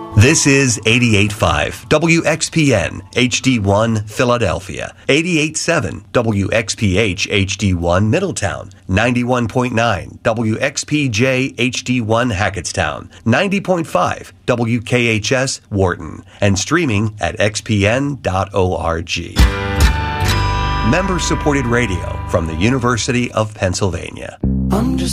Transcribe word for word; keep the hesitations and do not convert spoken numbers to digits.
This is eighty-eight point five W X P N H D one Philadelphia, eighty-eight point seven W X P H H D one Middletown, ninety-one point nine W X P J H D one Hackettstown, ninety point five W K H S Wharton, and streaming at x p n dot org. Member-supported radio from the University of Pennsylvania. I'm just